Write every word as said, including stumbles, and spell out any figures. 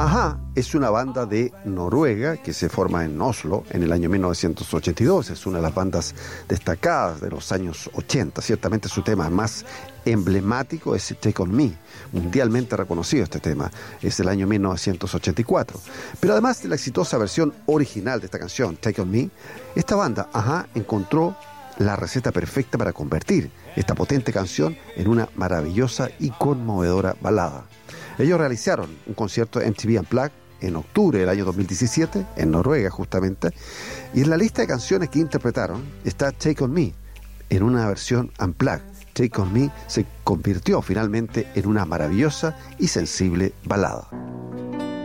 A-ha es una banda de Noruega que se forma en Oslo en el año mil novecientos ochenta y dos. Es una de las bandas destacadas de los años ochenta. Ciertamente su tema más emblemático es Take On Me, mundialmente reconocido este tema. Es del año mil novecientos ochenta y cuatro. Pero además de la exitosa versión original de esta canción, Take On Me, esta banda, A-ha, encontró la receta perfecta para convertir esta potente canción en una maravillosa y conmovedora balada. Ellos realizaron un concierto M T V Unplugged en octubre del año dos mil diecisiete, en Noruega justamente, y en la lista de canciones que interpretaron está Take On Me, en una versión Unplugged. Take On Me se convirtió finalmente en una maravillosa y sensible balada.